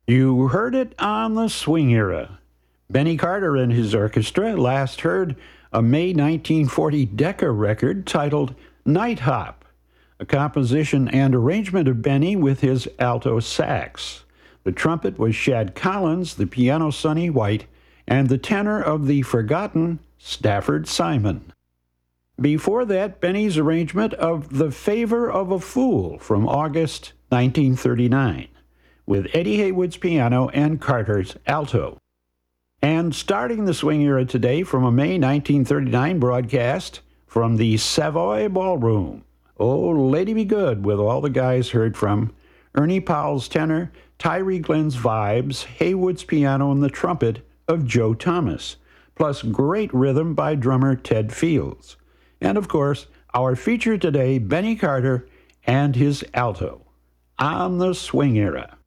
You heard it on the swing era. Benny Carter and his orchestra last heard a May 1940 Decca record titled Night Hop, a composition and arrangement of Benny with his alto sax. The trumpet was Shad Collins, the piano Sonny White, and the tenor of the forgotten Stafford Simon. Before that, Benny's arrangement of The Favor of a Fool from August 1939, with Eddie Haywood's piano and Carter's alto. And starting the swing era today from a May 1939 broadcast from the Savoy Ballroom. Oh, Lady Be Good, with all the guys heard from Ernie Powell's tenor, Tyree Glenn's vibes, Haywood's piano, and the trumpet of Joe Thomas, plus great rhythm by drummer Ted Fields. And of course, our feature today, Benny Carter and his alto on the swing era.